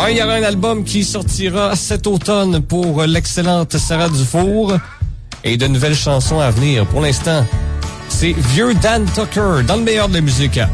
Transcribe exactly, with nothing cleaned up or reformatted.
Ouais, il y aura un album qui sortira cet automne pour l'excellente Sarah Dufour et de nouvelles chansons à venir. Pour l'instant, c'est vieux Dan Tucker dans le meilleur de la musique.